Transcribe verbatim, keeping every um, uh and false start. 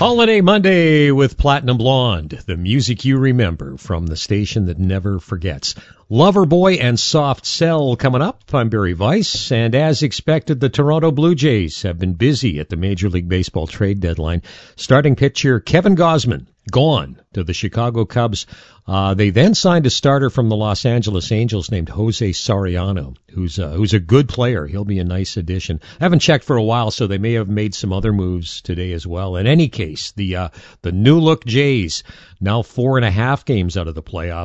Holiday Monday with Platinum Blonde, the music you remember from the station that never forgets. Loverboy and Soft Cell coming up. I'm Barry Weiss, and as expected, the Toronto Blue Jays have been busy at the Major League Baseball trade deadline. Starting pitcher Kevin Gausman, gone to the Chicago Cubs. Uh, they then signed a starter from the Los Angeles Angels named Jose Soriano, who's uh, who's a good player. He'll be a nice addition. I haven't checked for a while, so they may have made some other moves today as well. In any case, the uh, the new look Jays now four and a half games out of the playoffs.